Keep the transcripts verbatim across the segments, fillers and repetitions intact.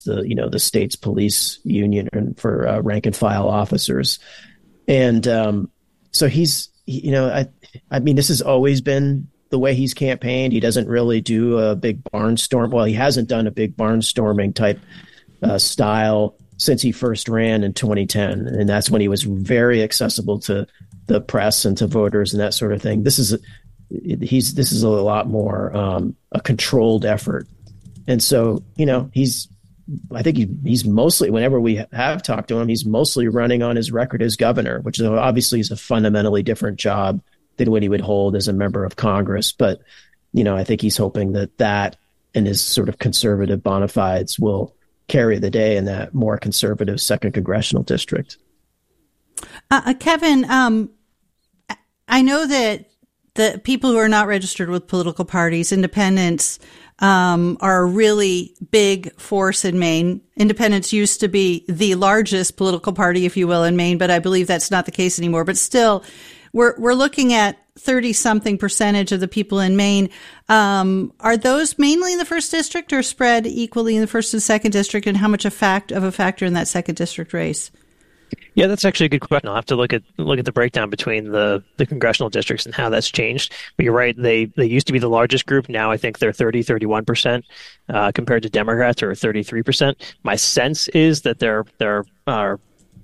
the, you know, the state's police union for uh, rank and file officers. And um, so he's, he, you know, I, I mean, this has always been the way he's campaigned. He doesn't really do a big barnstorm. Well, he hasn't done a big barnstorming type uh, style since he first ran in twenty ten. And that's when he was very accessible to the press and to voters and that sort of thing. This is, a, he's, this is a lot more um, a controlled effort. And so, you know, he's, I think he, he's mostly, whenever we have talked to him, he's mostly running on his record as governor, which is obviously is a fundamentally different job than what he would hold as a member of Congress. But, you know, I think he's hoping that that and his sort of conservative bona fides will carry the day in that more conservative second congressional district. Uh, Kevin, um, I know that the people who are not registered with political parties, independents, um, are a really big force in Maine. Independents used to be the largest political party, if you will, in Maine, but I believe that's not the case anymore. But still, we're we're looking at thirty something percentage of the people in Maine. Um, are those mainly in the first district or spread equally in the first and second district? And how much a fact of a factor in that second district race? Yeah, that's actually a good question. I'll have to look at look at the breakdown between the, the congressional districts and how that's changed. But you're right, they they used to be the largest group. Now I think they're thirty, thirty-one percent uh, compared to Democrats, or thirty-three percent. My sense is that there there are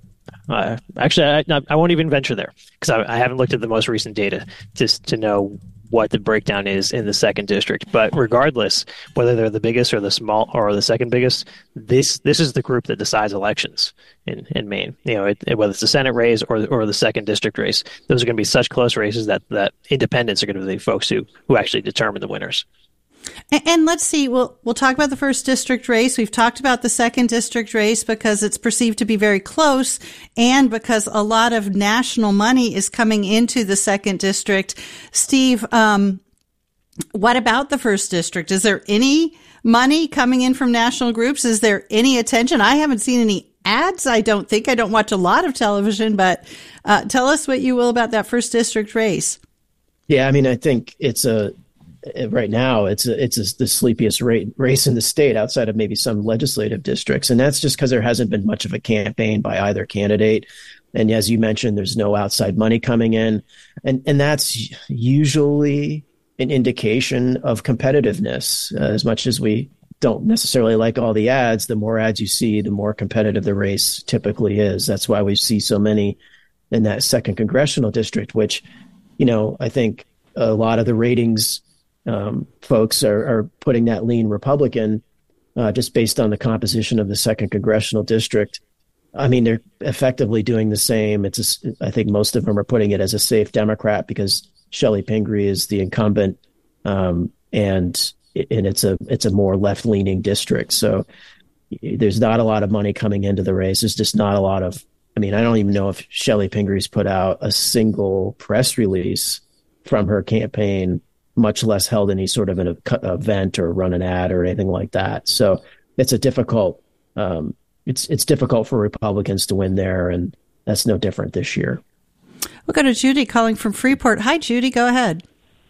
uh, actually I, I won't even venture there because I, I haven't looked at the most recent data just to know what the breakdown is in the second district. But regardless, whether they're the biggest or the small or the second biggest, this this is the group that decides elections in, in Maine. You know, it, it, whether it's the Senate race or or the second district race, those are going to be such close races that, that independents are going to be the folks who, who actually determine the winners. And, and let's see, we'll, we'll talk about the first district race. We've talked about the second district race because it's perceived to be very close and because a lot of national money is coming into the second district. Steve, um, what about the first district? Is there any money coming in from national groups? Is there any attention? I haven't seen any ads. I don't think. I don't watch a lot of television, but uh, tell us what you will about that first district race. Yeah, I mean, I think it's a, right now, it's a, it's a, the sleepiest rate, race in the state outside of maybe some legislative districts. And that's just because there hasn't been much of a campaign by either candidate. And as you mentioned, there's no outside money coming in. And, and that's usually an indication of competitiveness. Uh, as much as we don't necessarily like all the ads, the more ads you see, the more competitive the race typically is. That's why we see so many in that second congressional district, which, you know, I think a lot of the ratings Um, folks are, are putting that lean Republican uh, just based on the composition of the second congressional district. I mean, they're effectively doing the same. It's a, I think most of them are putting it as a safe Democrat because Shelley Pingree is the incumbent, um, and and it's a it's a more left leaning district. So there's not a lot of money coming into the race. There's just not a lot of. I mean, I don't even know if Shelley Pingree's put out a single press release from her campaign, much less held any sort of an event or run an ad or anything like that. So it's a difficult, um, it's it's difficult for Republicans to win there, and that's no different this year. We'll go to Judy calling from Freeport. Hi, Judy. Go ahead.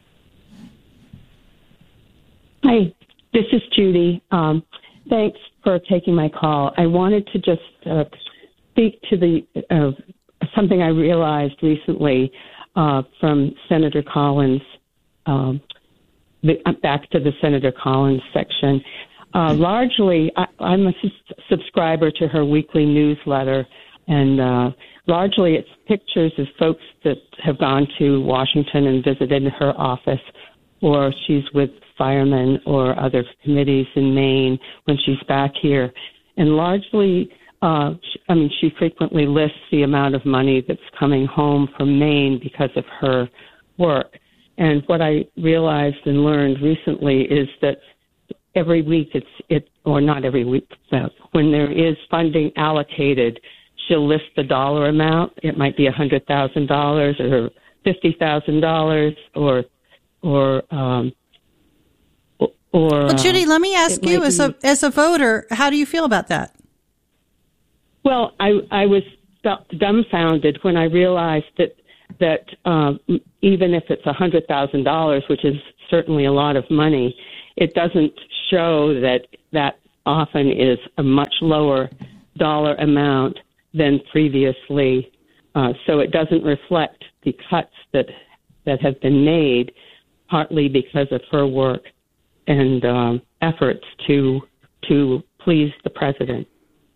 Hi, this is Judy. Um, thanks for taking my call. I wanted to just uh, speak to the uh, something I realized recently uh, from Senator Collins. Um, the, back to the Senator Collins section. Uh, largely, I, I'm a s- subscriber to her weekly newsletter, and uh, largely it's pictures of folks that have gone to Washington and visited her office, or she's with firemen or other committees in Maine when she's back here. And largely, uh, she, I mean, she frequently lists the amount of money that's coming home from Maine because of her work. And what I realized and learned recently is that every week it's it, or not every week, but when there is funding allocated, she'll list the dollar amount. It might be a hundred thousand dollars or fifty thousand dollars, or or um, or. Well, Judy, let me ask you, as a as a voter, how do you feel about that? Well, I I was dumbfounded when I realized that. that um, even if it's one hundred thousand dollars, which is certainly a lot of money, it doesn't show that that often is a much lower dollar amount than previously. Uh, so it doesn't reflect the cuts that that have been made, partly because of her work and um, efforts to to please the president.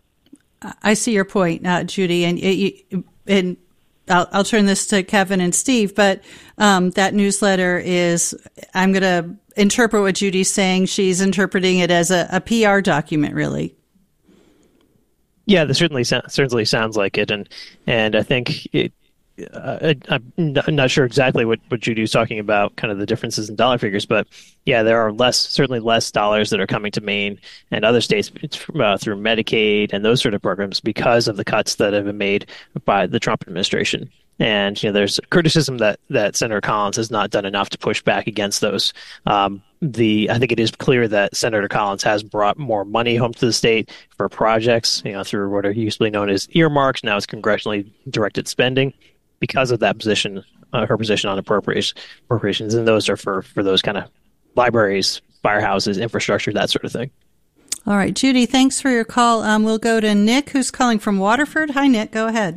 I see your point, uh, Judy, and and I'll, I'll turn this to Kevin and Steve. But um, that newsletter is, I'm going to interpret what Judy's saying. She's interpreting it as a, a P R document, really. Yeah, that certainly certainly sounds like it, and and I think it. Uh, I'm not sure exactly what, what Judy was talking about, kind of the differences in dollar figures, but yeah, there are less, certainly less dollars that are coming to Maine and other states uh, through Medicaid and those sort of programs because of the cuts that have been made by the Trump administration. And you know, there's criticism that, that Senator Collins has not done enough to push back against those. Um, the I think it is clear that Senator Collins has brought more money home to the state for projects, you know, through what are usually known as earmarks. Now it's congressionally directed spending. Because of that position, uh, her position on appropriations, appropriations, and those are for, for those kind of libraries, firehouses, infrastructure, that sort of thing. All right, Judy, thanks for your call. Um, we'll go to Nick, who's calling from Waterford. Hi, Nick. Go ahead.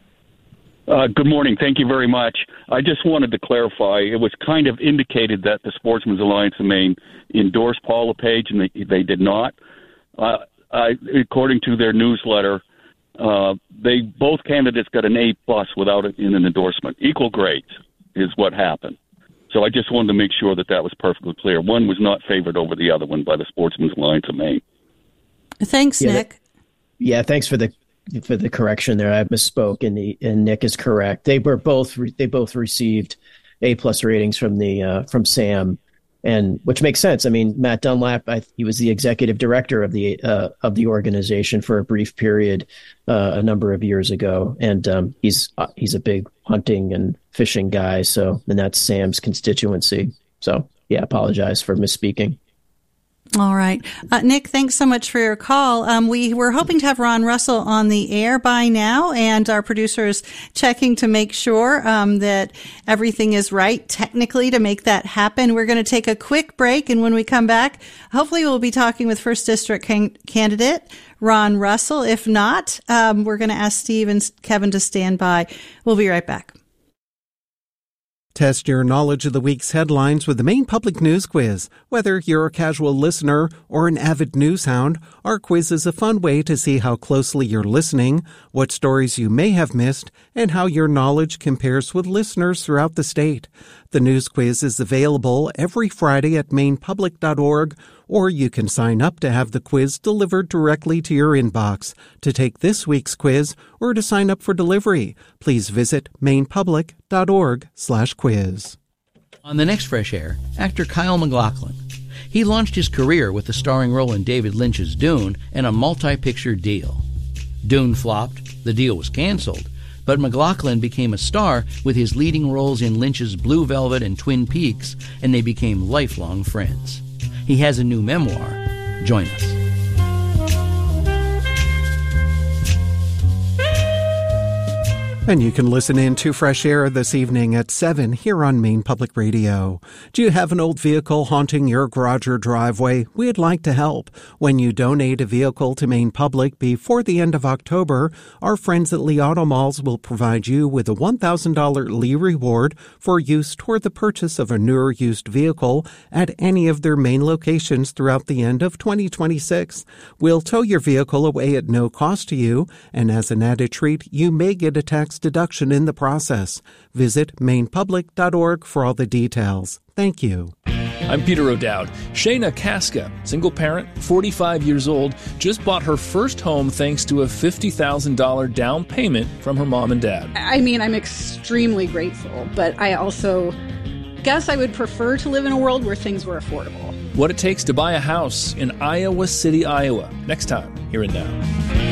Uh, good morning. Thank you very much. I just wanted to clarify. It was kind of indicated that the Sportsmen's Alliance of Maine endorsed Paul LePage, and they, they did not. Uh, I, according to their newsletter, Uh, they both candidates got an A plus without it in an endorsement. Equal grades is what happened. So I just wanted to make sure that that was perfectly clear. One was not favored over the other one by the Sportsmen's Alliance of Maine. Thanks, yeah, Nick. That, yeah, thanks for the for the correction there. I misspoke, and the and Nick is correct. They were both re, they both received A plus ratings from the uh, from SAM. And which makes sense. I mean, Matt Dunlap, I, he was the executive director of the uh, of the organization for a brief period uh, a number of years ago, and um, he's uh, he's a big hunting and fishing guy. So, and that's Sam's constituency. So, yeah, apologize for misspeaking. All right. Uh, Nick, thanks so much for your call. Um, we were hoping to have Ron Russell on the air by now, and our producer is checking to make sure um, that everything is right technically to make that happen. We're going to take a quick break, and when we come back, hopefully we'll be talking with First District can- candidate Ron Russell. If not, um, we're going to ask Steve and Kevin to stand by. We'll be right back. Test your knowledge of the week's headlines with the Maine Public News Quiz. Whether you're a casual listener or an avid news hound, our quiz is a fun way to see how closely you're listening, what stories you may have missed, and how your knowledge compares with listeners throughout the state. The news quiz is available every Friday at maine public dot org, or you can sign up to have the quiz delivered directly to your inbox. To take this week's quiz or to sign up for delivery, please visit maine public dot org slash quiz. On the next Fresh Air, actor Kyle MacLachlan. He launched his career with a starring role in David Lynch's Dune and a multi-picture deal. Dune flopped, the deal was canceled, but MacLachlan became a star with his leading roles in Lynch's Blue Velvet and Twin Peaks, and they became lifelong friends. He has a new memoir. Join us. And you can listen in to Fresh Air this evening at seven here on Maine Public Radio. Do you have an old vehicle haunting your garage or driveway? We'd like to help. When you donate a vehicle to Maine Public before the end of October, our friends at Lee Auto Malls will provide you with a one thousand dollars Lee reward for use toward the purchase of a newer used vehicle at any of their Maine locations throughout the end of twenty twenty-six. We'll tow your vehicle away at no cost to you, and as an added treat, you may get a tax deduction in the process. Visit maine public dot org for all the details. Thank you. I'm Peter O'Dowd. Shayna Casca, single parent, forty-five years old, just bought her first home thanks to a fifty thousand dollars down payment from her mom and dad. I mean, I'm extremely grateful, but I also guess I would prefer to live in a world where things were affordable. What it takes to buy a house in Iowa City, Iowa. Next time, here and now.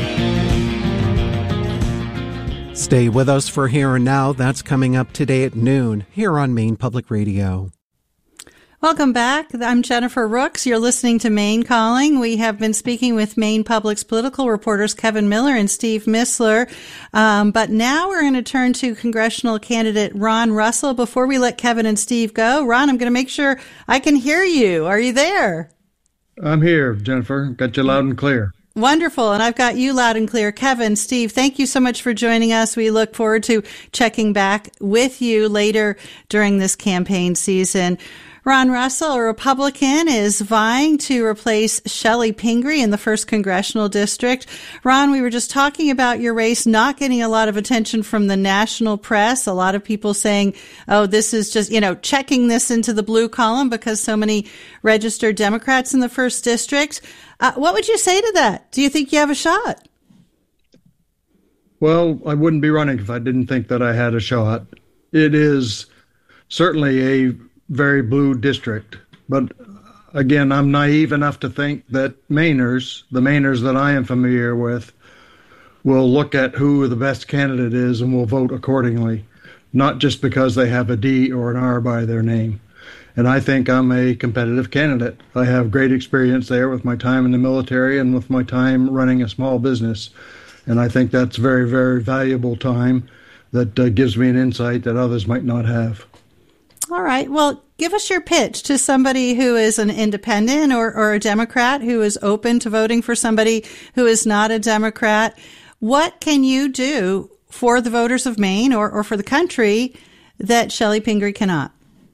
Stay with us for Here and Now. That's coming up today at noon here on Maine Public Radio. Welcome back. I'm Jennifer Rooks. You're listening to Maine Calling. We have been speaking with Maine Public's political reporters Kevin Miller and Steve Missler. Um, but now we're going to turn to congressional candidate Ron Russell. Before we let Kevin and Steve go, Ron, I'm going to make sure I can hear you. Are you there? I'm here, Jennifer. Got you loud and clear. Wonderful. And I've got you loud and clear. Kevin, Steve, thank you so much for joining us. We look forward to checking back with you later during this campaign season. Ron Russell, a Republican, is vying to replace Shelley Pingree in the first congressional district. Ron, we were just talking about your race not getting a lot of attention from the national press. A lot of people saying, oh, this is just, you know, checking this into the blue column because so many registered Democrats in the first district. Uh, what would you say to that? Do you think you have a shot? Well, I wouldn't be running if I didn't think that I had a shot. It is certainly a very blue district. But again, I'm naive enough to think that Mainers, the Mainers that I am familiar with, will look at who the best candidate is and will vote accordingly, not just because they have a D or an R by their name. And I think I'm a competitive candidate. I have great experience there with my time in the military and with my time running a small business. And I think that's very, very valuable time that uh, gives me an insight that others might not have. All right. Well, give us your pitch to somebody who is an independent or, or a Democrat who is open to voting for somebody who is not a Democrat. What can you do for the voters of Maine or, or for the country that Shelley Pingree cannot?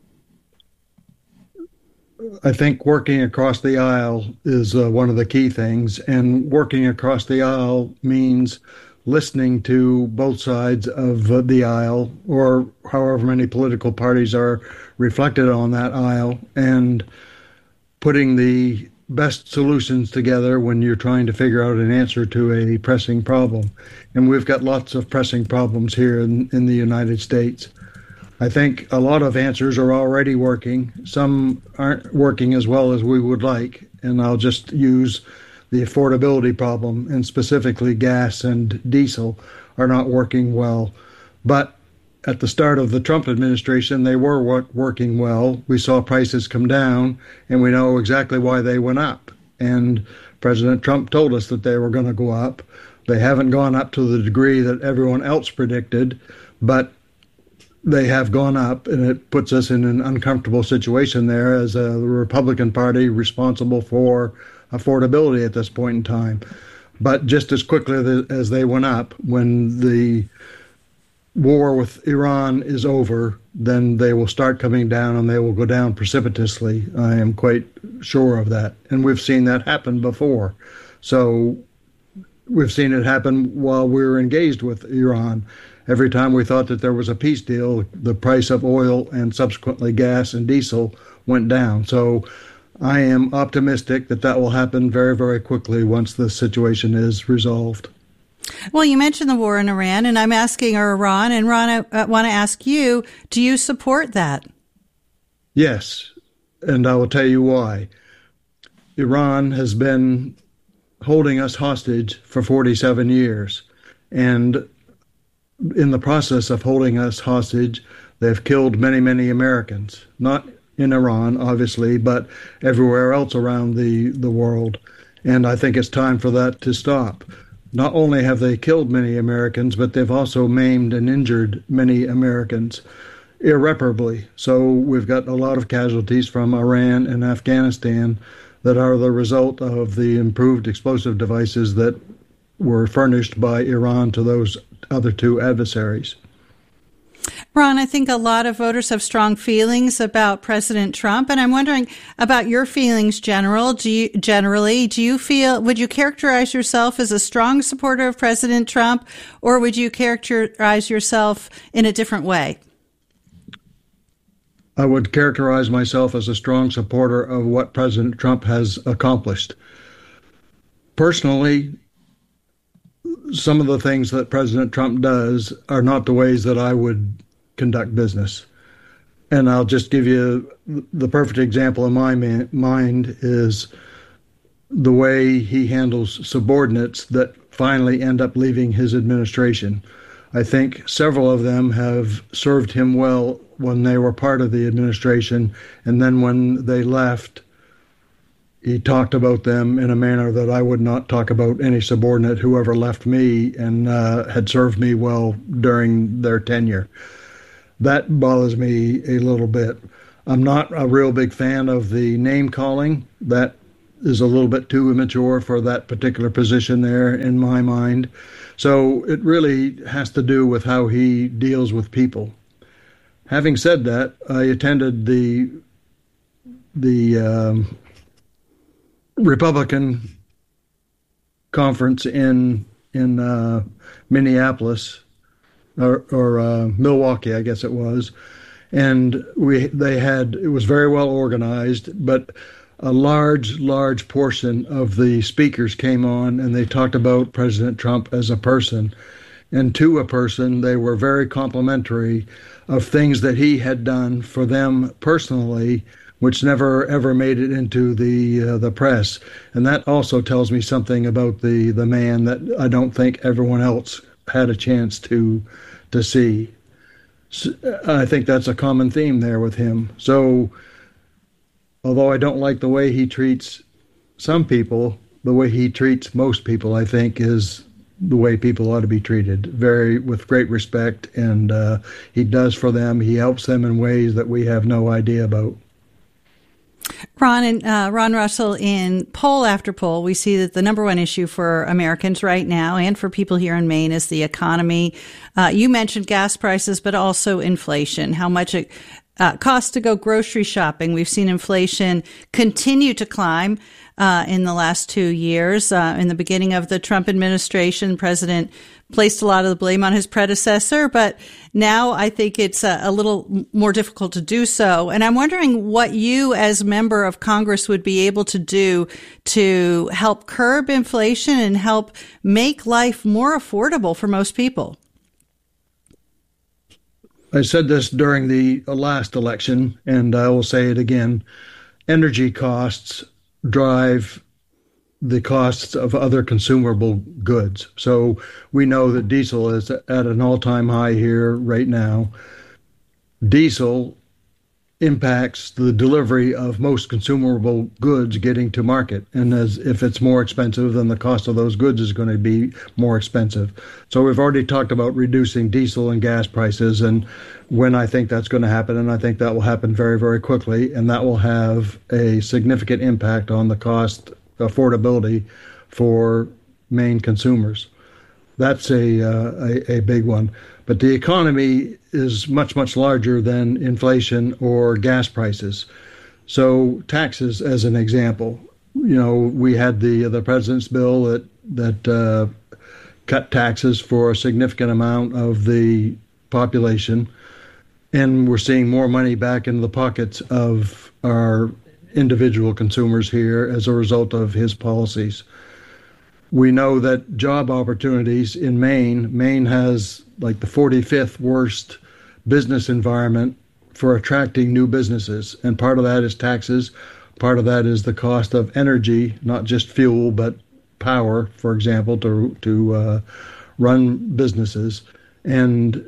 I think working across the aisle is uh, one of the key things. And working across the aisle means listening to both sides of uh, the aisle, or however many political parties are reflected on that aisle, and putting the best solutions together when you're trying to figure out an answer to a pressing problem. And we've got lots of pressing problems here in, in the United States. I think a lot of answers are already working. Some aren't working as well as we would like. And I'll just use the affordability problem, and specifically gas and diesel are not working well. But at the start of the Trump administration, they were working well. We saw prices come down, and we know exactly why they went up. And President Trump told us that they were going to go up. They haven't gone up to the degree that everyone else predicted, but they have gone up, and it puts us in an uncomfortable situation there as a Republican Party responsible for affordability at this point in time. But just as quickly as they went up, when the war with Iran is over, then they will start coming down, and they will go down precipitously. I am quite sure of that. And we've seen that happen before. So we've seen it happen while we were engaged with Iran. Every time we thought that there was a peace deal, the price of oil and subsequently gas and diesel went down. So I am optimistic that that will happen very, very quickly once the situation is resolved. Well, you mentioned the war in Iran, and I'm asking or Iran, and Ron, I uh, want to ask you, do you support that? Yes, and I will tell you why. Iran has been holding us hostage for forty-seven years, and in the process of holding us hostage, they've killed many, many Americans, not in Iran, obviously, but everywhere else around the, the world. And I think it's time for that to stop. Not only have they killed many Americans, but they've also maimed and injured many Americans irreparably. So we've got a lot of casualties from Iran and Afghanistan that are the result of the improved explosive devices that were furnished by Iran to those other two adversaries. Ron, I think a lot of voters have strong feelings about President Trump, and I'm wondering about your feelings general. Do you, generally, do you feel, would you characterize yourself as a strong supporter of President Trump, or would you characterize yourself in a different way? I would characterize myself as a strong supporter of what President Trump has accomplished. Personally, some of the things that President Trump does are not the ways that I would conduct business. And I'll just give you the perfect example in my man, mind is the way he handles subordinates that finally end up leaving his administration. I think several of them have served him well when they were part of the administration, and then when they left, he talked about them in a manner that I would not talk about any subordinate who ever left me and uh, had served me well during their tenure. That bothers me a little bit. I'm not a real big fan of the name calling. That is a little bit too immature for that particular position there in my mind. So it really has to do with how he deals with people. Having said that, I attended the the um, Republican conference in in uh, Minneapolis or, or uh, Milwaukee, I guess it was, and we they had it was very well organized, but a large, large portion of the speakers came on and they talked about President Trump as a person. And to a person, they were very complimentary of things that he had done for them personally, which never ever made it into the uh, the press. And that also tells me something about the, the man that I don't think everyone else had a chance to to see. So I think that's a common theme there with him. So although I don't like the way he treats some people, the way he treats most people, I think, is the way people ought to be treated, very with great respect, and uh, he does for them. He helps them in ways that we have no idea about. Ron and uh, Ron Russell, in poll after poll, we see that the number one issue for Americans right now and for people here in Maine is the economy. Uh, you mentioned gas prices, but also inflation, how much it uh, costs to go grocery shopping. We've seen inflation continue to climb uh, in the last two years. Uh, in the beginning of the Trump administration, the president placed a lot of the blame on his predecessor, but now I think it's a, a little more difficult to do so. And I'm wondering what you as member of Congress would be able to do to help curb inflation and help make life more affordable for most people. I said this during the last election, and I will say it again. Energy costs drive the costs of other consumable goods. So we know that diesel is at an all-time high here right now. Diesel impacts the delivery of most consumable goods getting to market. And as if it's more expensive, then the cost of those goods is going to be more expensive. So we've already talked about reducing diesel and gas prices and when I think that's going to happen. And I think that will happen very, very quickly. And that will have a significant impact on the cost affordability for Maine consumers. That's a, uh, a a big one. But the economy is much, much larger than inflation or gas prices. So taxes, as an example, you know, we had the the president's bill that that uh, cut taxes for a significant amount of the population, and we're seeing more money back into the pockets of our individual consumers here as a result of his policies. We know that job opportunities in Maine, Maine has like the forty-fifth worst business environment for attracting new businesses. And part of that is taxes. Part of that is the cost of energy, not just fuel, but power, for example, to, to uh, run businesses. And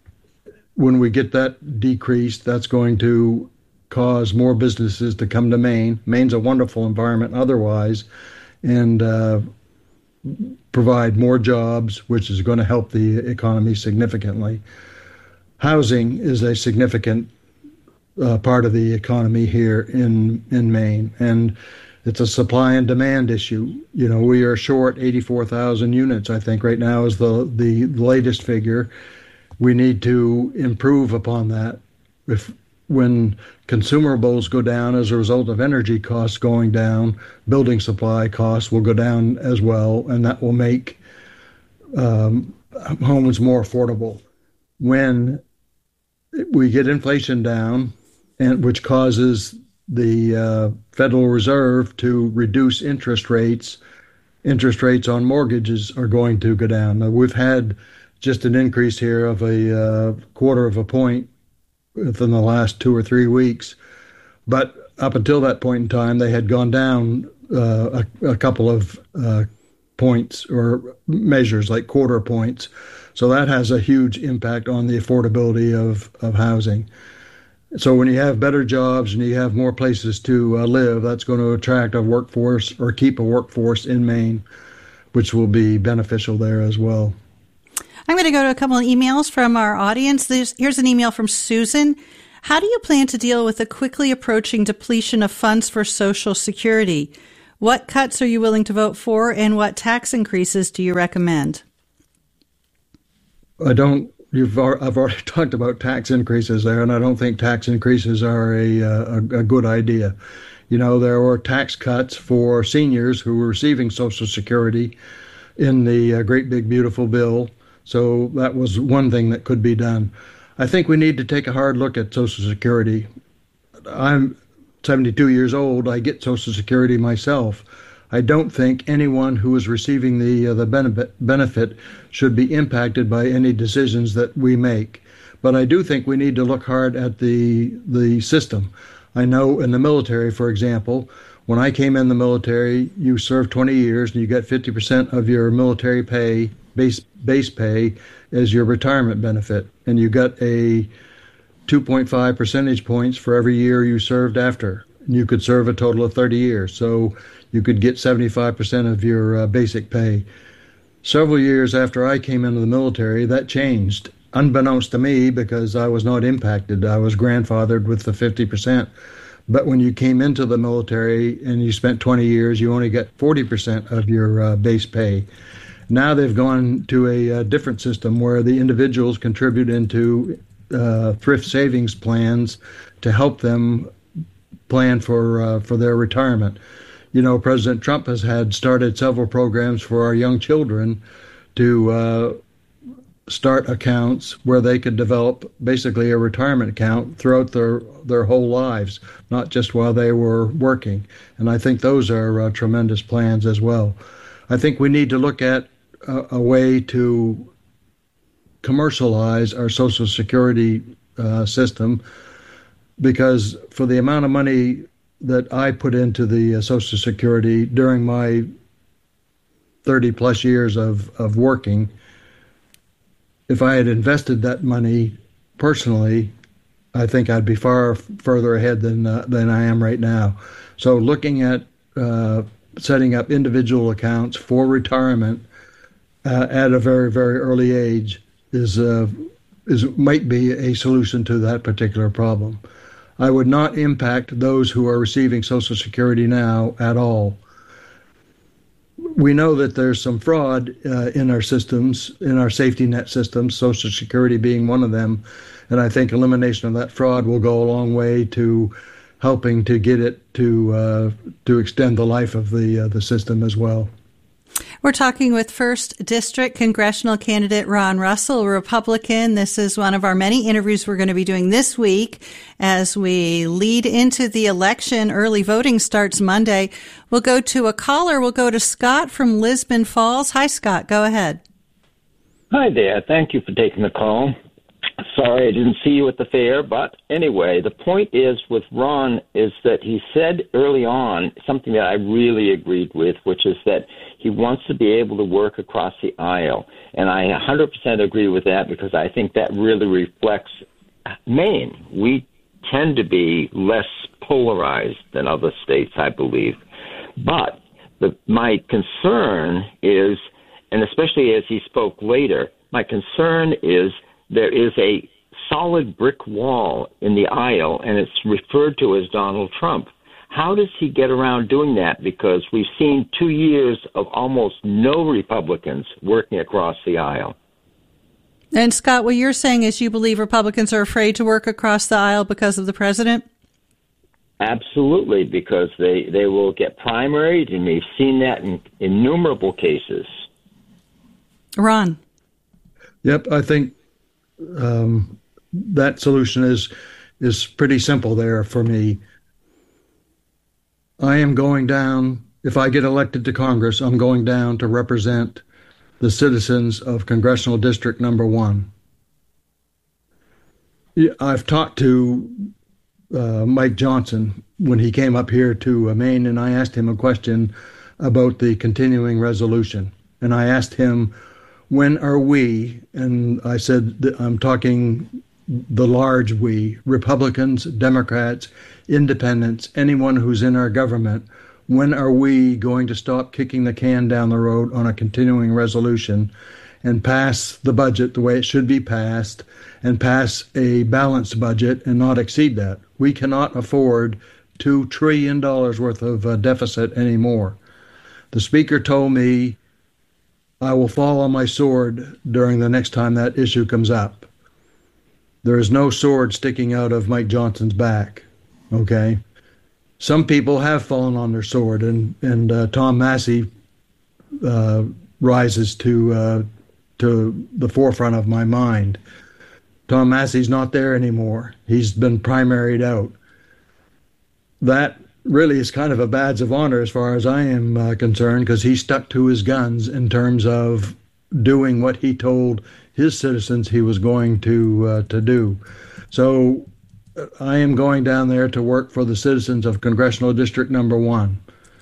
when we get that decreased, that's going to cause more businesses to come to Maine. Maine's a wonderful environment otherwise, and uh, provide more jobs, which is going to help the economy significantly. Housing is a significant uh, part of the economy here in, in Maine, and it's a supply and demand issue. You know, we are short eighty-four thousand units, I think, right now is the, the latest figure. We need to improve upon that. If when consumables go down as a result of energy costs going down, building supply costs will go down as well, and that will make um, homes more affordable. When we get inflation down, and which causes the uh, Federal Reserve to reduce interest rates, interest rates on mortgages are going to go down. Now, we've had just an increase here of a uh, quarter of a point within the last two or three weeks. But up until that point in time, they had gone down uh, a, a couple of uh, points or measures, like quarter points. So that has a huge impact on the affordability of, of housing. So when you have better jobs and you have more places to uh, live, that's going to attract a workforce or keep a workforce in Maine, which will be beneficial there as well. I'm going to go to a couple of emails from our audience. There's, here's an email from Susan. How do you plan to deal with the quickly approaching depletion of funds for Social Security? What cuts are you willing to vote for, and what tax increases do you recommend? I don't. You've. I've already talked about tax increases there, and I don't think tax increases are a a, a good idea. You know, there were tax cuts for seniors who were receiving Social Security in the uh, Great Big Beautiful Bill, so that was one thing that could be done. I think we need to take a hard look at Social Security. I'm seventy-two years old. I get Social Security myself. I don't think anyone who is receiving the uh, the benefit, benefit should be impacted by any decisions that we make. But I do think we need to look hard at the the system. I know in the military, for example, when I came in the military, you served twenty years and you got fifty percent of your military pay, base base pay, as your retirement benefit. And you got a two point five percentage points for every year you served after. And you could serve a total of thirty years. So you could get seventy-five percent of your uh, basic pay. Several years after I came into the military, that changed, unbeknownst to me, because I was not impacted. I was grandfathered with the fifty percent. But when you came into the military and you spent twenty years, you only get forty percent of your uh, base pay. Now they've gone to a, a different system where the individuals contribute into uh, thrift savings plans to help them plan for uh, for their retirement. You know, President Trump has had started several programs for our young children to uh, start accounts where they could develop basically a retirement account throughout their their whole lives, not just while they were working. And I think those are uh, tremendous plans as well. I think we need to look at a, a way to commercialize our Social Security uh, system, because for the amount of money that I put into the uh, Social Security during my thirty plus years of, of working, if I had invested that money personally, I think I'd be far further ahead than uh, than I am right now. So looking at uh, setting up individual accounts for retirement uh, at a very, very early age is uh, is might be a solution to that particular problem. I would not impact those who are receiving Social Security now at all. We know that there's some fraud uh, in our systems, in our safety net systems, Social Security being one of them, and I think elimination of that fraud will go a long way to helping to get it to uh, to extend the life of the uh, the system as well. We're talking with first District Congressional candidate Ron Russell, a Republican. This is one of our many interviews we're going to be doing this week as we lead into the election. Early voting starts Monday. We'll go to a caller. We'll go to Scott from Lisbon Falls. Hi, Scott. Go ahead. Hi there. Thank you for taking the call. Sorry I didn't see you at the fair, but anyway, the point is with Ron is that he said early on something that I really agreed with, which is that he wants to be able to work across the aisle. And I one hundred percent agree with that, because I think that really reflects Maine. We tend to be less polarized than other states, I believe. But the, my concern is, and especially as he spoke later, my concern is there is a solid brick wall in the aisle, and it's referred to as Donald Trump. How does he get around doing that? Because we've seen two years of almost no Republicans working across the aisle. And Scott, what you're saying is you believe Republicans are afraid to work across the aisle because of the president? Absolutely, because they, they will get primaried, and we've seen that in innumerable cases. Ron. Yep, I think um, that solution is is pretty simple there for me. I am going down, if I get elected to Congress, I'm going down to represent the citizens of Congressional District Number One. I've talked to uh, Mike Johnson when he came up here to uh, Maine, and I asked him a question about the continuing resolution. And I asked him, when are we, and I said that I'm talking the large we, Republicans, Democrats, independents, anyone who's in our government, when are we going to stop kicking the can down the road on a continuing resolution and pass the budget the way it should be passed and pass a balanced budget and not exceed that? We cannot afford two trillion dollars worth of uh, deficit anymore. The Speaker told me I will fall on my sword during the next time that issue comes up. There is no sword sticking out of Mike Johnson's back, okay? Some people have fallen on their sword, and, and uh, Tom Massey uh, rises to uh, to the forefront of my mind. Tom Massey's not there anymore. He's been primaried out. That really is kind of a badge of honor as far as I am uh, concerned, because he stuck to his guns in terms of doing what he told his citizens he was going to uh, to do. So uh, I am going down there to work for the citizens of Congressional District Number One.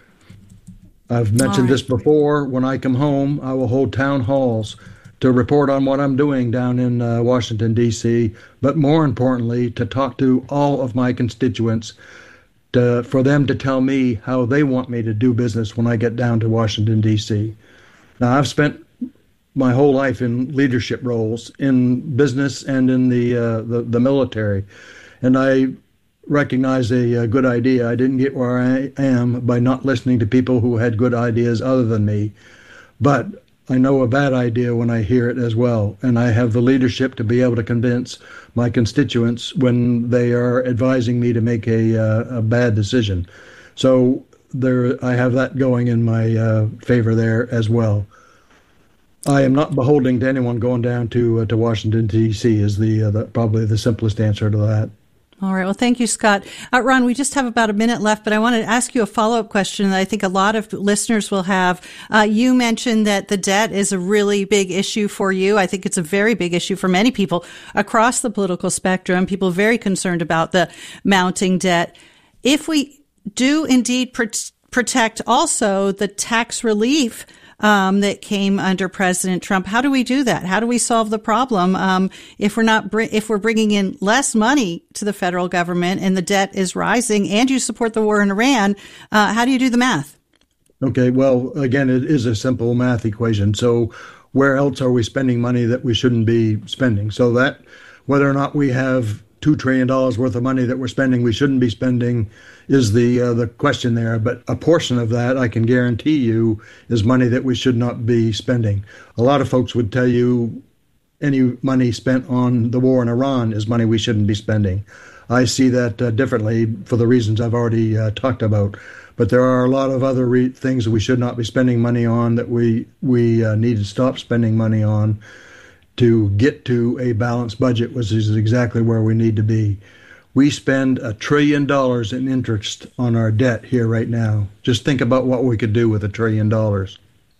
I've mentioned right. this before. When I come home, I will hold town halls to report on what I'm doing down in uh, Washington, D C, but more importantly, to talk to all of my constituents, to, for them to tell me how they want me to do business when I get down to Washington, D C. Now, I've spent my whole life in leadership roles in business and in the uh, the, the military, and I recognize a, a good idea. I didn't get where I am by not listening to people who had good ideas other than me, but I know a bad idea when I hear it as well, and I have the leadership to be able to convince my constituents when they are advising me to make a, uh, a bad decision. So there, I have that going in my uh, favor there as well. I am not beholden to anyone going down to uh, to Washington, D C is the, uh, the probably the simplest answer to that. All right. Well, thank you, Scott. Uh, Ron, we just have about a minute left, but I wanted to ask you a follow-up question that I think a lot of listeners will have. Uh, you mentioned that the debt is a really big issue for you. I think it's a very big issue for many people across the political spectrum. People are very concerned about the mounting debt. If we do indeed pr- protect also the tax relief Um, that came under President Trump. How do we do that? How do we solve the problem um, if we're not br- if we're bringing in less money to the federal government and the debt is rising, and you support the war in Iran? Uh, how do you do the math? Okay, well, again, it is a simple math equation. So, where else are we spending money that we shouldn't be spending? So that whether or not we have two trillion dollars worth of money that we're spending we shouldn't be spending is the uh, the question there. But a portion of that, I can guarantee you, is money that we should not be spending. A lot of folks would tell you any money spent on the war in Iran is money we shouldn't be spending. I see that uh, differently for the reasons I've already uh, talked about. But there are a lot of other re- things that we should not be spending money on that we, we uh, need to stop spending money on to get to a balanced budget, which is exactly where we need to be. We spend a trillion dollars in interest on our debt here right now. Just think about what we could do with a trillion dollars.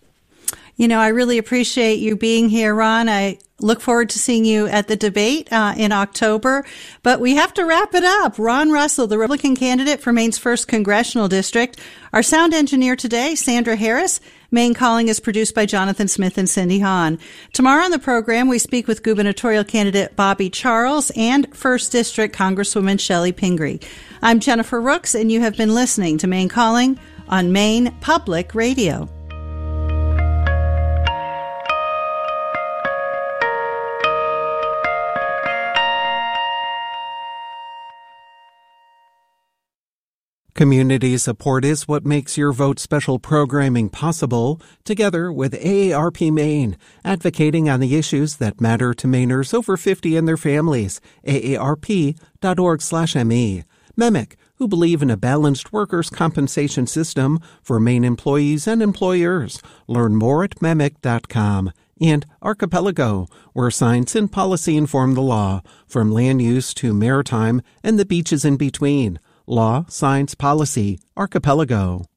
You know, I really appreciate you being here, Ron. I look forward to seeing you at the debate uh, in October. But we have to wrap it up. Ron Russell, the Republican candidate for Maine's first congressional district. Our sound engineer today, Sandra Harris. Maine Calling is produced by Jonathan Smith and Cindy Hahn. Tomorrow on the program, we speak with gubernatorial candidate Bobby Charles and first District Congresswoman Shelley Pingree. I'm Jennifer Rooks, and you have been listening to Maine Calling on Maine Public Radio. Community support is what makes your vote special programming possible, together with A A R P Maine, advocating on the issues that matter to Mainers over fifty and their families. A A R P dot org slash M E. MEMIC, who believe in a balanced workers' compensation system for Maine employees and employers. Learn more at MEMIC dot com. And Archipelago, where science and policy inform the law, from land use to maritime and the beaches in between. Law, Science, Policy, Archipelago.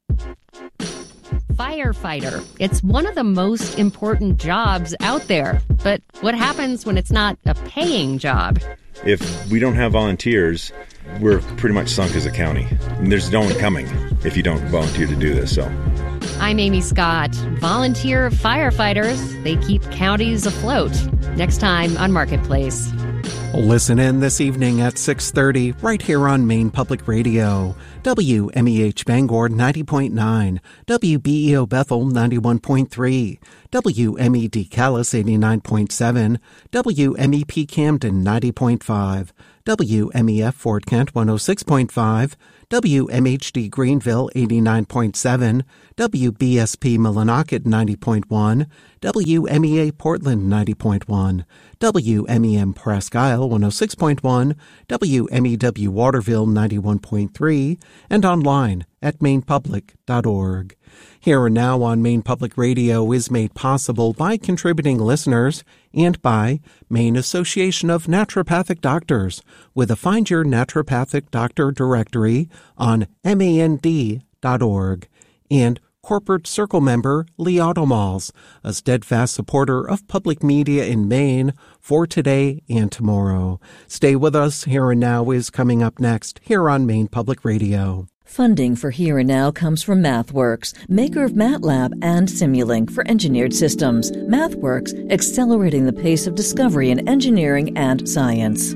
Firefighter. It's one of the most important jobs out there. But what happens when it's not a paying job? If we don't have volunteers, we're pretty much sunk as a county. And there's no one coming if you don't volunteer to do this. So, I'm Amy Scott. Volunteer firefighters. They keep counties afloat. Next time on Marketplace. Listen in this evening at six thirty right here on Maine Public Radio. W M E H Bangor ninety point nine, W B E O Bethel ninety-one point three, W M E D Calais eighty-nine point seven, W M E P Camden ninety point five, W M E F Fort Kent one oh six point five, W M H D Greenville eighty-nine point seven, W B S P Millinocket ninety point one, W M E A Portland ninety point one, W M E M Presque Isle one oh six point one, W M E W Waterville ninety-one point three, and online at maine public dot org. Here and Now on Maine Public Radio is made possible by contributing listeners and by Maine Association of Naturopathic Doctors with a Find Your Naturopathic Doctor directory on mand dot org, and Corporate Circle member Lee Automalls, a steadfast supporter of public media in Maine for today and tomorrow. Stay with us. Here and Now is coming up next here on Maine Public Radio. Funding for Here and Now comes from MathWorks, maker of MATLAB and Simulink for engineered systems. MathWorks, accelerating the pace of discovery in engineering and science.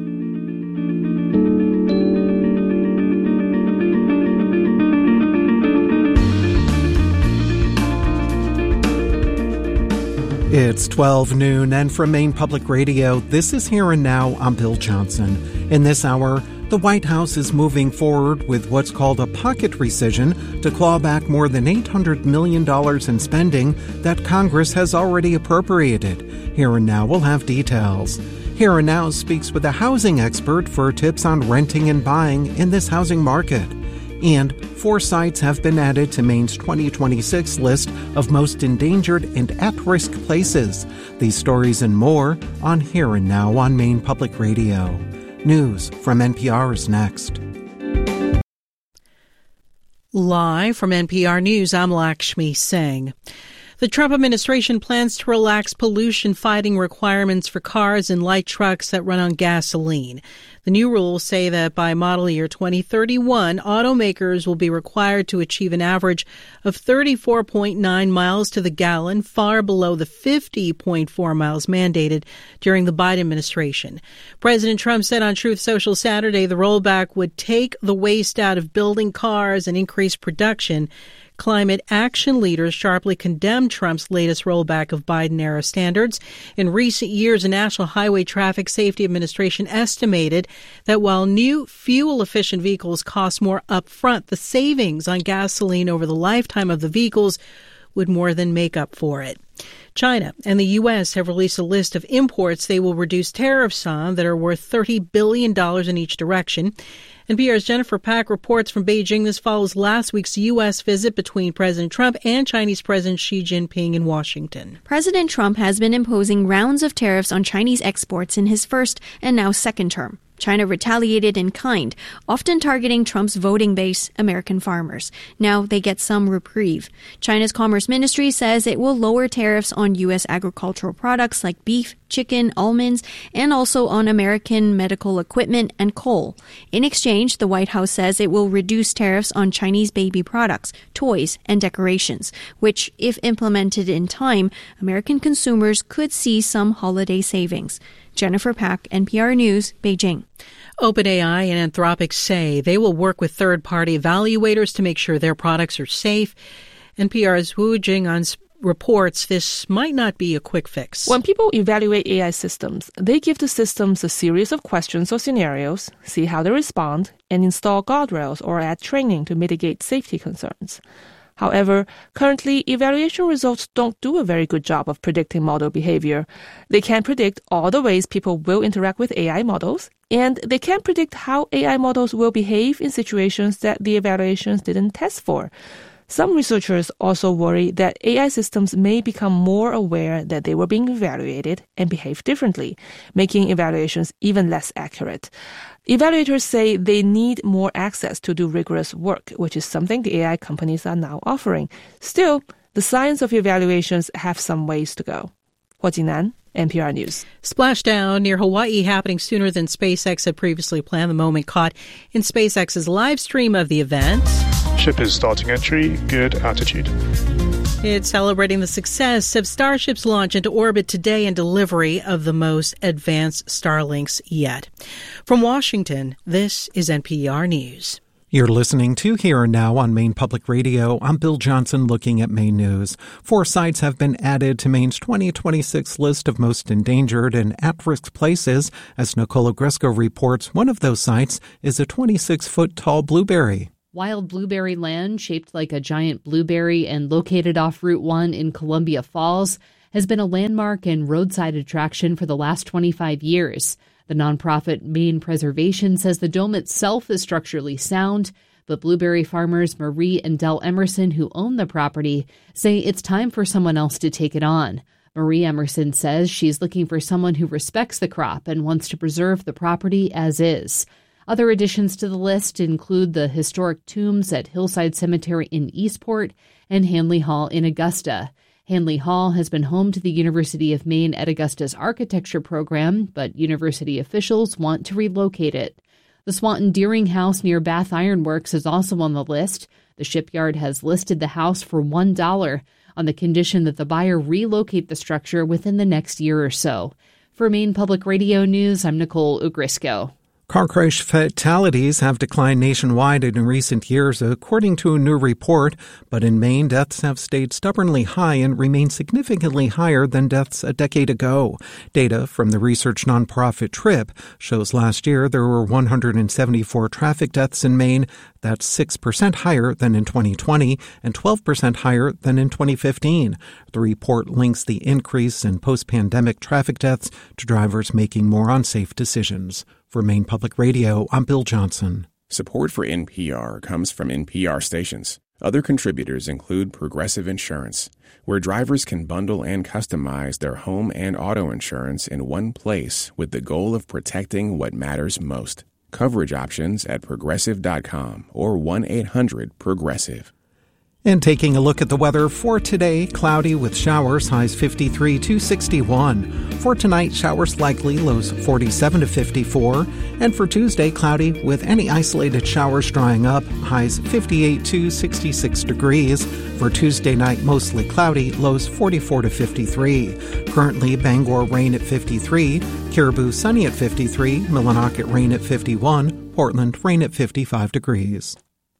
It's twelve noon, and from Maine Public Radio, this is Here and Now. I'm Bill Johnson. In this hour, the White House is moving forward with what's called a pocket rescission to claw back more than eight hundred million dollars in spending that Congress has already appropriated. Here and Now will have details. Here and Now speaks with a housing expert for tips on renting and buying in this housing market. And four sites have been added to Maine's twenty twenty-six list of most endangered and at-risk places. These stories and more on Here and Now on Maine Public Radio. News from N P R is next. Live from N P R News, I'm Lakshmi Singh. The Trump administration plans to relax pollution-fighting requirements for cars and light trucks that run on gasoline. The new rules say that by model year twenty thirty-one, automakers will be required to achieve an average of thirty-four point nine miles to the gallon, far below the fifty point four miles mandated during the Biden administration. President Trump said on Truth Social Saturday the rollback would take the waste out of building cars and increase production. Climate action leaders sharply condemned Trump's latest rollback of Biden-era standards. In recent years, the National Highway Traffic Safety Administration estimated that while new fuel-efficient vehicles cost more upfront, the savings on gasoline over the lifetime of the vehicles would more than make up for it. China and the U S have released a list of imports they will reduce tariffs on that are worth thirty billion dollars in each direction. N P R's Jennifer Pack reports from Beijing. This follows last week's U S visit between President Trump and Chinese President Xi Jinping in Washington. President Trump has been imposing rounds of tariffs on Chinese exports in his first and now second term. China retaliated in kind, often targeting Trump's voting base, American farmers. Now they get some reprieve. China's Commerce Ministry says it will lower tariffs on U S agricultural products like beef, chicken, almonds, and also on American medical equipment and coal. In exchange, the White House says it will reduce tariffs on Chinese baby products, toys, and decorations, which, if implemented in time, American consumers could see some holiday savings. Jennifer Pack, N P R News, Beijing. OpenAI and Anthropic say they will work with third-party evaluators to make sure their products are safe. N P R's Wu Jing'an reports this might not be a quick fix. When people evaluate A I systems, they give the systems a series of questions or scenarios, see how they respond, and install guardrails or add training to mitigate safety concerns. However, currently, evaluation results don't do a very good job of predicting model behavior. They can't predict all the ways people will interact with A I models, and they can't predict how A I models will behave in situations that the evaluations didn't test for. Some researchers also worry that A I systems may become more aware that they were being evaluated and behave differently, making evaluations even less accurate. Evaluators say they need more access to do rigorous work, which is something the A I companies are now offering. Still, the science of evaluations have some ways to go. Hua Jingnan, N P R News. Splashdown near Hawaii happening sooner than SpaceX had previously planned. The moment caught in SpaceX's live stream of the event. Ship is starting entry, good altitude. It's celebrating the success of Starship's launch into orbit today and delivery of the most advanced Starlinks yet. From Washington, this is N P R News. You're listening to Here and Now on Maine Public Radio. I'm Bill Johnson looking at Maine News. Four sites have been added to Maine's twenty twenty-six list of most endangered and at-risk places. As Nicole Gresco reports, one of those sites is a twenty-six foot tall blueberry. Wild blueberry land, shaped like a giant blueberry and located off Route one in Columbia Falls, has been a landmark and roadside attraction for the last twenty-five years. The nonprofit Maine Preservation says the dome itself is structurally sound, but blueberry farmers Marie and Dell Emerson, who own the property, say it's time for someone else to take it on. Marie Emerson says she's looking for someone who respects the crop and wants to preserve the property as is. Other additions to the list include the historic tombs at Hillside Cemetery in Eastport and Hanley Hall in Augusta. Hanley Hall has been home to the University of Maine at Augusta's architecture program, but university officials want to relocate it. The Swanton Deering House near Bath Iron Works is also on the list. The shipyard has listed the house for one dollar on the condition that the buyer relocate the structure within the next year or so. For Maine Public Radio News, I'm Nicole Ugrisco. Car crash fatalities have declined nationwide in recent years, according to a new report. But in Maine, deaths have stayed stubbornly high and remain significantly higher than deaths a decade ago. Data from the research nonprofit TRIP shows last year there were one hundred seventy-four traffic deaths in Maine. That's six percent higher than in twenty twenty and twelve percent higher than in twenty fifteen. The report links the increase in post-pandemic traffic deaths to drivers making more unsafe decisions. For Maine Public Radio, I'm Bill Johnson. Support for N P R comes from N P R stations. Other contributors include Progressive Insurance, where drivers can bundle and customize their home and auto insurance in one place with the goal of protecting what matters most. Coverage options at progressive dot com or one eight hundred progressive. And taking a look at the weather for today, cloudy with showers, highs fifty-three to sixty-one. For tonight, showers likely, lows forty-seven to fifty-four. And for Tuesday, cloudy with any isolated showers drying up, highs fifty-eight to sixty-six degrees. For Tuesday night, mostly cloudy, lows forty-four to fifty-three. Currently, Bangor rain at fifty-three, Caribou sunny at fifty-three, Millinocket rain at fifty-one, Portland rain at fifty-five degrees.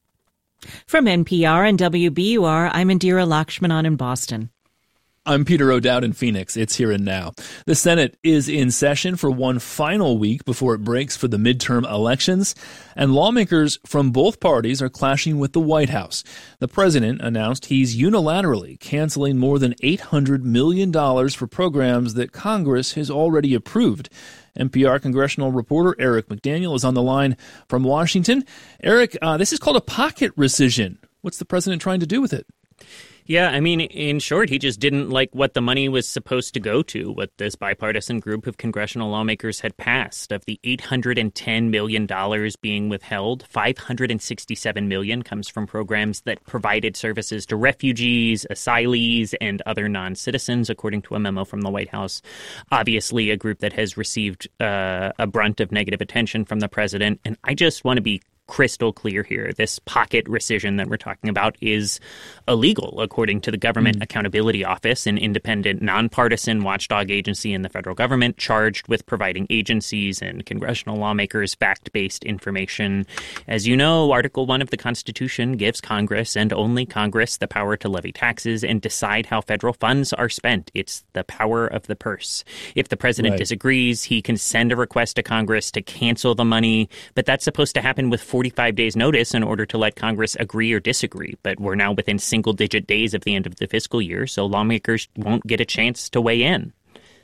From N P R and W B U R, I'm Indira Lakshmanan in Boston. I'm Peter O'Dowd in Phoenix. It's here and now. The Senate is in session for one final week before it breaks for the midterm elections, and lawmakers from both parties are clashing with the White House. The president announced he's unilaterally canceling more than eight hundred million dollars for programs that Congress has already approved. N P R congressional reporter Eric McDaniel is on the line from Washington. Eric, uh, this is called a pocket rescission. What's the president trying to do with it? Yeah, I mean, in short, he just didn't like what the money was supposed to go to, what this bipartisan group of congressional lawmakers had passed. Of the eight hundred ten million dollars being withheld, five hundred sixty-seven million dollars comes from programs that provided services to refugees, asylees, and other non-citizens, according to a memo from the White House. Obviously, a group that has received uh, a brunt of negative attention from the president. And I just want to be crystal clear here. This pocket rescission that we're talking about is illegal, according to the Government mm. Accountability Office, an independent, nonpartisan watchdog agency in the federal government charged with providing agencies and congressional lawmakers fact-based information. As you know, Article one of the Constitution gives Congress, and only Congress, the power to levy taxes and decide how federal funds are spent. It's the power of the purse. If the president right. disagrees, he can send a request to Congress to cancel the money, but that's supposed to happen with forty-five days notice in order to let Congress agree or disagree. But we're now within single-digit days of the end of the fiscal year, so lawmakers won't get a chance to weigh in.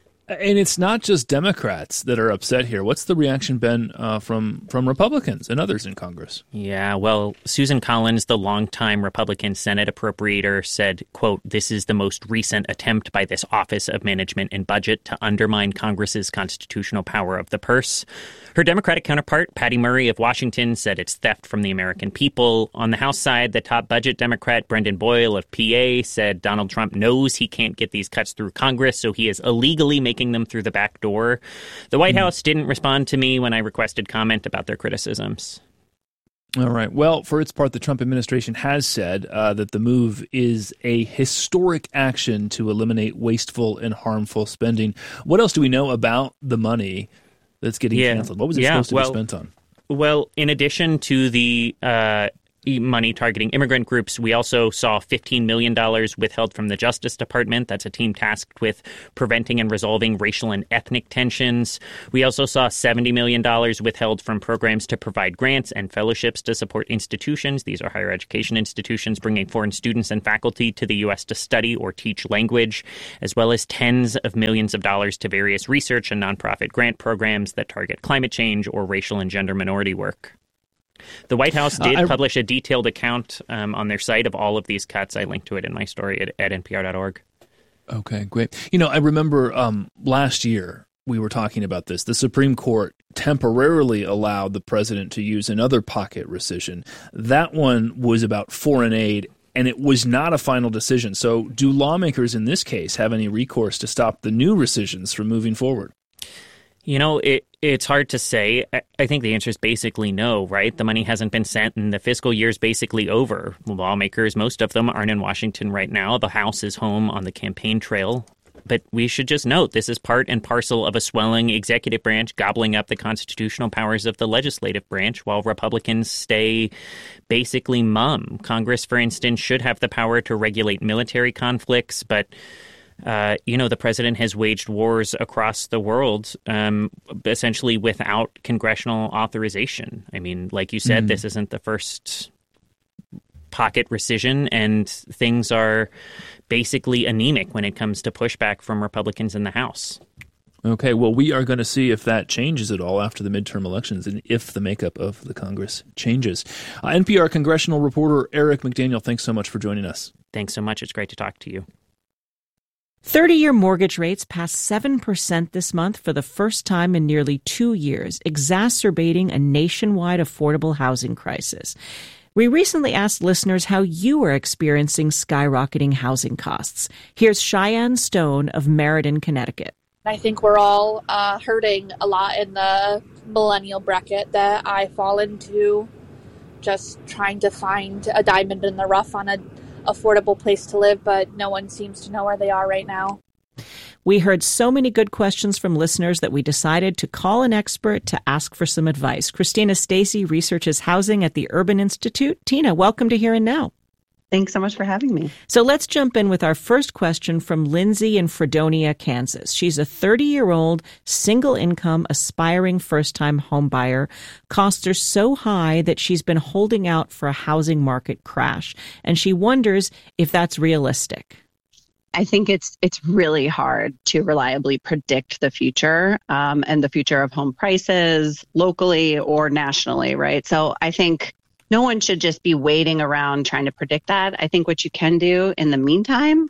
And it's not just Democrats that are upset here. What's the reaction been uh, from from Republicans and others in Congress? Yeah, well, Susan Collins, the longtime Republican Senate appropriator, said, quote, "This is the most recent attempt by this Office of Management and Budget to undermine Congress's constitutional power of the purse." Her Democratic counterpart, Patty Murray of Washington, said it's theft from the American people. On the House side, the top budget Democrat, Brendan Boyle of P A, said Donald Trump knows he can't get these cuts through Congress, so he is illegally making them through the back door. The White mm. House didn't respond to me when I requested comment about their criticisms. All right. Well, for its part, the Trump administration has said uh, that the move is a historic action to eliminate wasteful and harmful spending. What else do we know about the money that's getting yeah. canceled? What was it yeah, supposed to well, be spent on? Well, in addition to the uh, money targeting immigrant groups. We also saw fifteen million dollars withheld from the Justice Department. That's a team tasked with preventing and resolving racial and ethnic tensions. We also saw seventy million dollars withheld from programs to provide grants and fellowships to support institutions. These are higher education institutions bringing foreign students and faculty to the U S to study or teach language, as well as tens of millions of dollars to various research and nonprofit grant programs that target climate change or racial and gender minority work. The White House did uh, I, publish a detailed account um, on their site of all of these cuts. I linked to it in my story at, at N P R dot org. Okay, great. You know, I remember um, last year we were talking about this. The Supreme Court temporarily allowed the president to use another pocket rescission. That one was about foreign aid, and it was not a final decision. So do lawmakers in this case have any recourse to stop the new rescissions from moving forward? You know, it, it's hard to say. I think the answer is basically no, right? The money hasn't been sent and the fiscal year is basically over. Lawmakers, most of them aren't in Washington right now. The House is home on the campaign trail. But we should just note this is part and parcel of a swelling executive branch gobbling up the constitutional powers of the legislative branch while Republicans stay basically mum. Congress, for instance, should have the power to regulate military conflicts, but Uh, you know, the president has waged wars across the world um, essentially without congressional authorization. I mean, like you said, mm. this isn't the first pocket rescission, and things are basically anemic when it comes to pushback from Republicans in the House. Okay, well, we are going to see if that changes at all after the midterm elections and if the makeup of the Congress changes. Uh, N P R congressional reporter Eric McDaniel, thanks so much for joining us. Thanks so much. It's great to talk to you. thirty-year mortgage rates passed seven percent this month for the first time in nearly two years, exacerbating a nationwide affordable housing crisis. We recently asked listeners how you are experiencing skyrocketing housing costs. Here's Cheyenne Stone of Meriden, Connecticut. I think we're all uh, hurting a lot in the millennial bracket that I fall into, just trying to find a diamond in the rough on a affordable place to live, but no one seems to know where they are right now. We heard so many good questions from listeners that we decided to call an expert to ask for some advice. Christina Stacy researches housing at the Urban Institute. Tina, welcome to Here and Now. Thanks so much for having me. So let's jump in with our first question from Lindsay in Fredonia, Kansas. She's a thirty-year-old, single-income, aspiring first-time home buyer. Costs are so high that she's been holding out for a housing market crash, and she wonders if that's realistic. I think it's it's really hard to reliably predict the future um, and the future of home prices locally or nationally, right? So I think no one should just be waiting around trying to predict that. I think what you can do in the meantime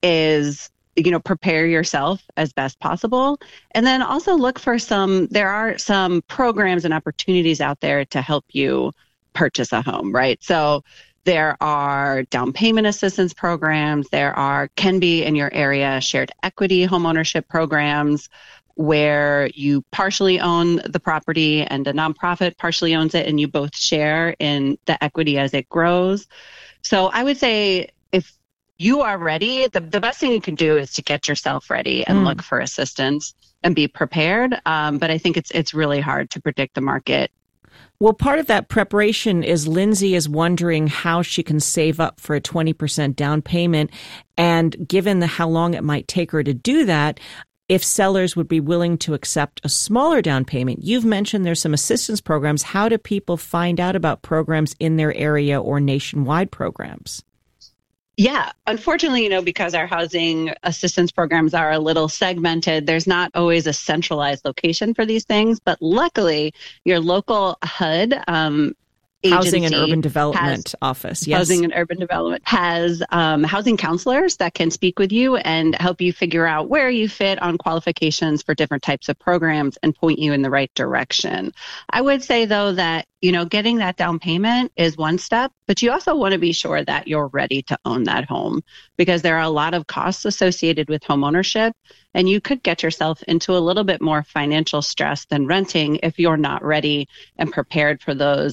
is, you know, prepare yourself as best possible. And then also look for some, there are some programs and opportunities out there to help you purchase a home, right? So there are down payment assistance programs. There are, can be in your area, shared equity homeownership programs, where you partially own the property and a nonprofit partially owns it, and you both share in the equity as it grows. So I would say if you are ready, the, the best thing you can do is to get yourself ready and mm. look for assistance and be prepared. Um, but I think it's it's really hard to predict the market. Well, part of that preparation is Lindsay is wondering how she can save up for a twenty percent down payment. And given the how long it might take her to do that, if sellers would be willing to accept a smaller down payment. You've mentioned there's some assistance programs. How do people find out about programs in their area or nationwide programs? Yeah, unfortunately, you know, because our housing assistance programs are a little segmented, there's not always a centralized location for these things. But luckily, your local H U D, um, Housing and Urban Development has, Office, yes. Housing and Urban Development has um, housing counselors that can speak with you and help you figure out where you fit on qualifications for different types of programs and point you in the right direction. I would say, though, that, you know, getting that down payment is one step, but you also want to be sure that you're ready to own that home, because there are a lot of costs associated with home ownership, and you could get yourself into a little bit more financial stress than renting if you're not ready and prepared for those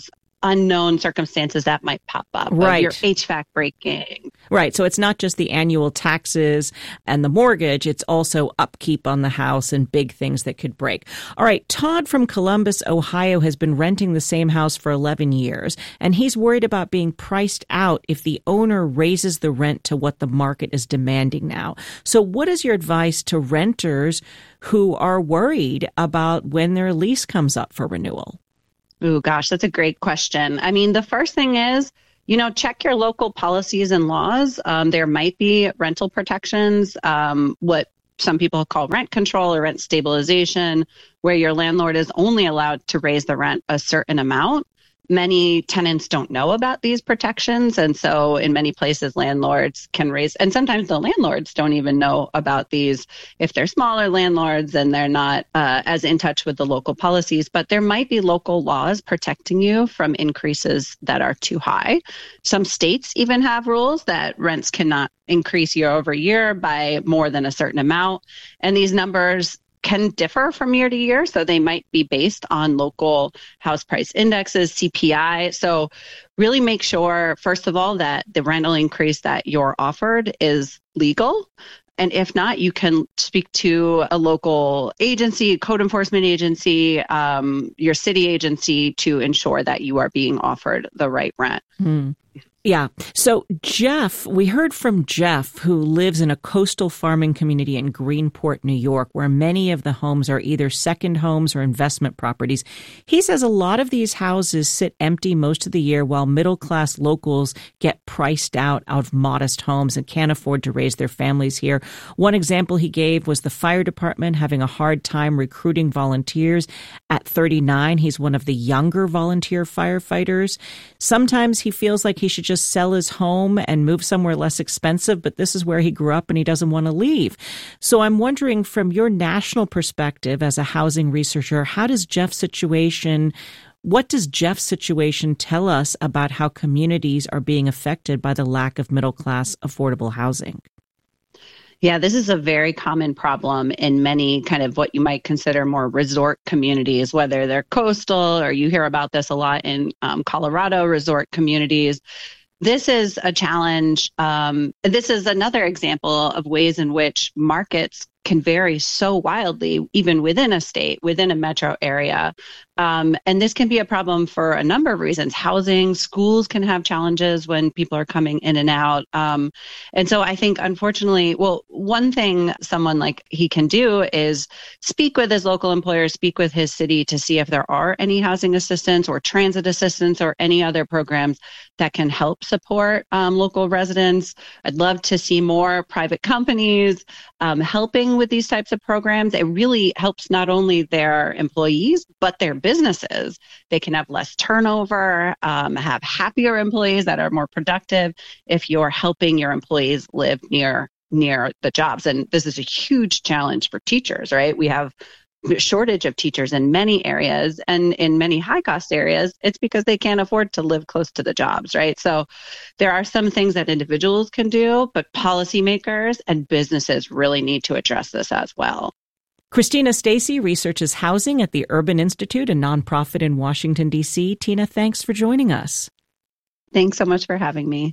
unknown circumstances that might pop up. Right. Your H V A C breaking. Right. So it's not just the annual taxes and the mortgage. It's also upkeep on the house and big things that could break. All right. Todd from Columbus, Ohio, has been renting the same house for eleven years, and he's worried about being priced out if the owner raises the rent to what the market is demanding now. So what is your advice to renters who are worried about when their lease comes up for renewal? Oh, gosh, that's a great question. I mean, the first thing is, you know, check your local policies and laws. Um, there might be rental protections, um, what some people call rent control or rent stabilization, where your landlord is only allowed to raise the rent a certain amount. Many tenants don't know about these protections. And so in many places, landlords can raise, and sometimes the landlords don't even know about these if they're smaller landlords and they're not uh, as in touch with the local policies. But there might be local laws protecting you from increases that are too high. Some states even have rules that rents cannot increase year over year by more than a certain amount. And these numbers can differ from year to year. So they might be based on local house price indexes, C P I. So really make sure, first of all, that the rental increase that you're offered is legal. And if not, you can speak to a local agency, a code enforcement agency, um, your city agency to ensure that you are being offered the right rent. Hmm. Yeah. So Jeff, we heard from Jeff, who lives in a coastal farming community in Greenport, New York, where many of the homes are either second homes or investment properties. He says a lot of these houses sit empty most of the year while middle-class locals get priced out of modest homes and can't afford to raise their families here. One example he gave was the fire department having a hard time recruiting volunteers. At thirty-nine, he's one of the younger volunteer firefighters. Sometimes he feels like he should just sell his home and move somewhere less expensive, but this is where he grew up and he doesn't want to leave. So I'm wondering, from your national perspective as a housing researcher, how does Jeff's situation, what does Jeff's situation tell us about how communities are being affected by the lack of middle-class affordable housing? Yeah, this is a very common problem in many kind of what you might consider more resort communities, whether they're coastal or you hear about this a lot in um, Colorado resort communities. This is a challenge. Um, this is another example of ways in which markets can vary so wildly, even within a state, within a metro area. Um, and this can be a problem for a number of reasons. Housing, schools can have challenges when people are coming in and out. Um, and so I think, unfortunately, well, one thing someone like he can do is speak with his local employer, speak with his city to see if there are any housing assistance or transit assistance or any other programs that can help support um, local residents. I'd love to see more private companies um, helping with these types of programs. It really helps not only their employees, but their businesses. They can have less turnover, um, have happier employees that are more productive if you're helping your employees live near near the jobs. And this is a huge challenge for teachers, right? We have a shortage of teachers in many areas, and in many high-cost areas, it's because they can't afford to live close to the jobs, right? So there are some things that individuals can do, but policymakers and businesses really need to address this as well. Christina Stacy researches housing at the Urban Institute, a nonprofit in Washington, D C. Tina, thanks for joining us. Thanks so much for having me.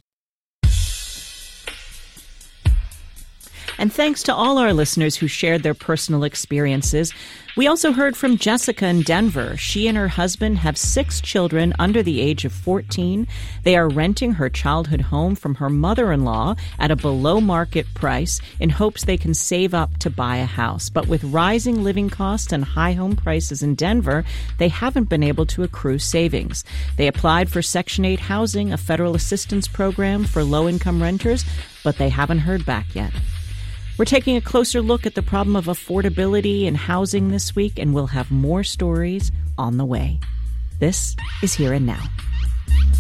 And thanks to all our listeners who shared their personal experiences. We also heard from Jessica in Denver. She and her husband have six children under the age of fourteen. They are renting her childhood home from her mother-in-law at a below-market price in hopes they can save up to buy a house. But with rising living costs and high home prices in Denver, they haven't been able to accrue savings. They applied for Section eight housing, a federal assistance program for low-income renters, but they haven't heard back yet. We're taking a closer look at the problem of affordability in housing this week, and we'll have more stories on the way. This is Here and Now.